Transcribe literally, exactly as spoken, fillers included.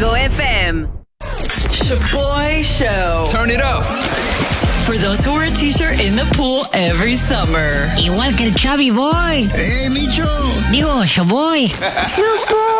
Fuego F M. Shaboy Show. Turn it up. For those who wear a t-shirt in the pool every summer. Igual que el Chubby Boy. Eh, Micho. Digo, Shaboy. Shaboy.